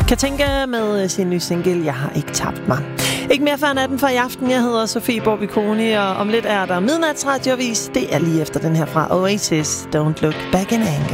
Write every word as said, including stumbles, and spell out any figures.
Katinka med sin nye single, Jeg har ikke tabt mig. Ikke mere før natten for i aften. Jeg hedder Sofie Borbiconi, og om lidt er der midnatsradioavis. Det er lige efter den her fra Oasis. Don't look back in anger.